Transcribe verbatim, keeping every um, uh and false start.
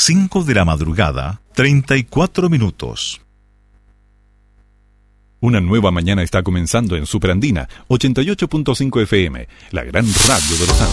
cinco de la madrugada, treinta y cuatro minutos. Una nueva mañana está comenzando en Superandina, ochenta y ocho punto cinco F M, la gran radio de los Andes.